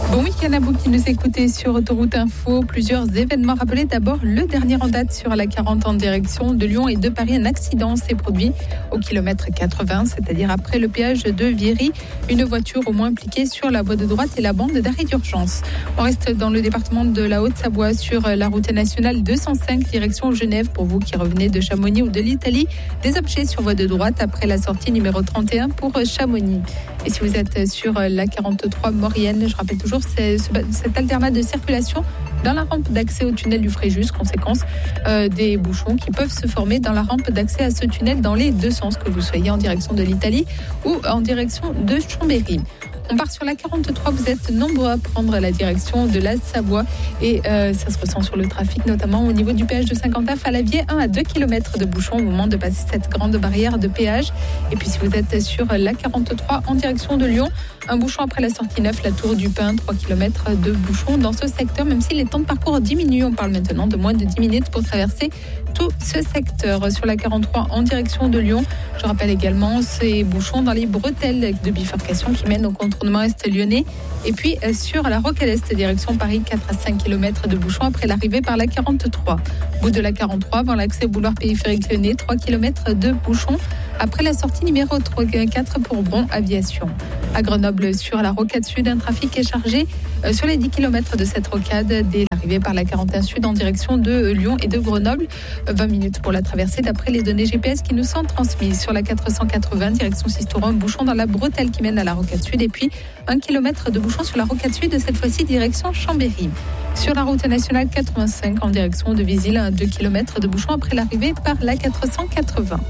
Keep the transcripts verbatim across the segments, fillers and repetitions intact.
Bon week-end à vous qui nous écoutez sur Autoroute Info. Plusieurs événements rappelés. D'abord, le dernier en date sur la quarante en direction de Lyon et de Paris. Un accident s'est produit au kilomètre quatre-vingts, c'est-à-dire après le péage de Viry. Une voiture au moins impliquée sur la voie de droite et la bande d'arrêt d'urgence. On reste dans le département de la Haute-Savoie sur la route nationale deux cent cinq direction Genève. Pour vous qui revenez de Chamonix ou de l'Italie, des objets sur voie de droite après la sortie numéro trente et un pour Chamonix. Et si vous êtes sur la quarante-trois Maurienne, je rappelle toujours c'est, cet alternat de circulation dans la rampe d'accès au tunnel du Fréjus, conséquence euh, des bouchons qui peuvent se former dans la rampe d'accès à ce tunnel dans les deux sens, que vous soyez en direction de l'Italie ou en direction de Chambéry. On part sur la quarante-trois, vous êtes nombreux à prendre la direction de la Savoie et euh, ça se ressent sur le trafic, notamment au niveau du péage de Saint-Quentin, Falavier, un à deux kilomètres de bouchon au moment de passer cette grande barrière de péage. Et puis si vous êtes sur la quarante-trois en direction de Lyon, un bouchon après la sortie neuf, la Tour du Pin, trois kilomètres de bouchon dans ce secteur, même si les temps de parcours diminuent. On parle maintenant de moins de dix minutes pour traverser tout ce secteur. Sur la quarante-trois en direction de Lyon, je rappelle également ces bouchons dans les bretelles de bifurcation qui mènent au contournement est lyonnais. Et puis sur la Rocade Est, direction Paris, quatre à cinq kilomètres de bouchons après l'arrivée par la quarante-trois. Bout de la quarante-trois, avant l'accès au boulevard périphérique lyonnais, trois kilomètres de bouchons après la sortie numéro quatre pour Bron Aviation. À Grenoble, sur la Rocade Sud, un trafic est chargé sur les dix kilomètres de cette rocade dès l'arrivée par la quarante et un Sud en direction de Lyon et de Grenoble. vingt minutes pour la traversée d'après les données G P S qui nous sont transmises. Sur la quatre cent quatre-vingts, direction Sisteron, bouchon dans la bretelle qui mène à la Rocade Sud. Et puis un kilomètre de bouchon sur la Rocade Sud, cette fois-ci direction Chambéry. Sur la route nationale quatre-vingt-cinq en direction de Vézille, deux kilomètres de bouchon après l'arrivée par la quatre cent quatre-vingts.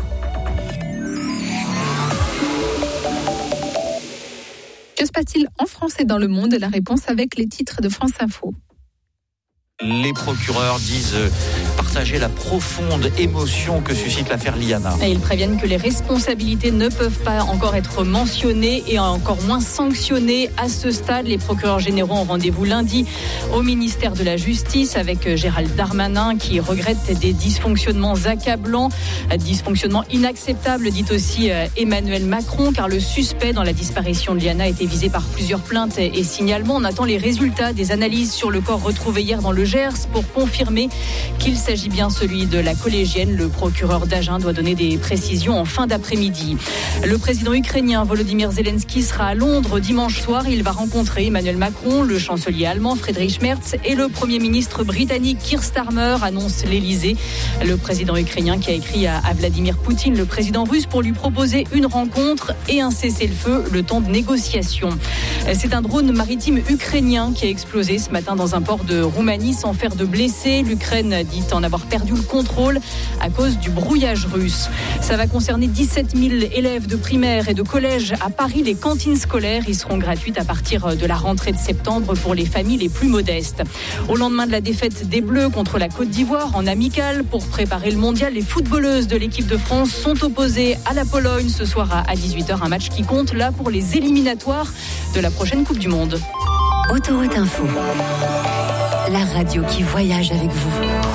Que se passe-t-il en France et dans le monde? La réponse avec les titres de France Info. Les procureurs disent partager la profonde émotion que suscite l'affaire Liana. Et ils préviennent que les responsabilités ne peuvent pas encore être mentionnées et encore moins sanctionnées à ce stade. Les procureurs généraux ont rendez-vous lundi au ministère de la Justice avec Gérald Darmanin qui regrette des dysfonctionnements accablants, dysfonctionnements inacceptables, dit aussi Emmanuel Macron, car le suspect dans la disparition de Liana a été visé par plusieurs plaintes et signalements. On attend les résultats des analyses sur le corps retrouvé hier dans le Gers pour confirmer qu'il s'agit bien celui de la collégienne. Le procureur d'Agen doit donner des précisions en fin d'après-midi. Le président ukrainien Volodymyr Zelensky sera à Londres dimanche soir. Il va rencontrer Emmanuel Macron, le chancelier allemand Friedrich Merz et le premier ministre britannique Keir Starmer, annonce l'Elysée. Le président ukrainien qui a écrit à Vladimir Poutine, le président russe, pour lui proposer une rencontre et un cessez-le-feu, le temps de négociation. C'est un drone maritime ukrainien qui a explosé ce matin dans un port de Roumanie sans faire de blessés. L'Ukraine dit en avoir perdu le contrôle à cause du brouillage russe. Ça va concerner dix-sept mille élèves de primaire et de collège à Paris. Les cantines scolaires y seront gratuites à partir de la rentrée de septembre pour les familles les plus modestes. Au lendemain de la défaite des Bleus contre la Côte d'Ivoire en amical pour préparer le mondial, les footballeuses de l'équipe de France sont opposées à la Pologne ce soir à dix-huit heures. Un match qui compte là pour les éliminatoires de la prochaine Coupe du Monde. Autoroute Info, la radio qui voyage avec vous.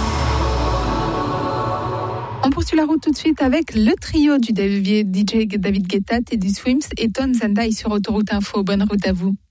On poursuit la route tout de suite avec le trio du D J David Guetta, Teddy Swims et Tom Zendai sur Autoroute Info. Bonne route à vous.